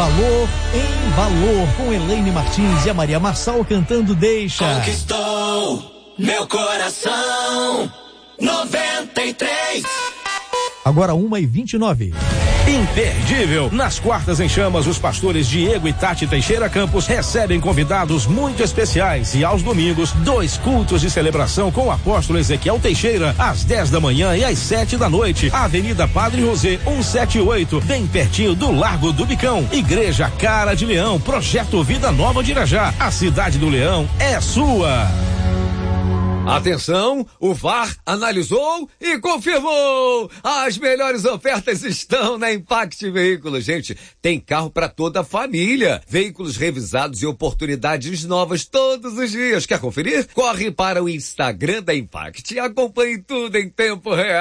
Valor em Valor, com Elaine Martins e a Maria Marçal cantando Deixa. Conquistou meu coração. 93. Agora 1h29. Imperdível. Nas quartas em chamas, os pastores Diego e Tati Teixeira Campos recebem convidados muito especiais e aos domingos, 2 cultos de celebração com o apóstolo Ezequiel Teixeira, às 10 da manhã e às 7 da noite. Avenida Padre José 178, bem pertinho do Largo do Bicão. Igreja Cara de Leão, Projeto Vida Nova de Irajá. A cidade do Leão é sua. Atenção, o VAR analisou e confirmou. As melhores ofertas estão na Impact Veículos, gente. Tem carro para toda a família. Veículos revisados e oportunidades novas todos os dias. Quer conferir? Corre para o Instagram da Impact e acompanhe tudo em tempo real.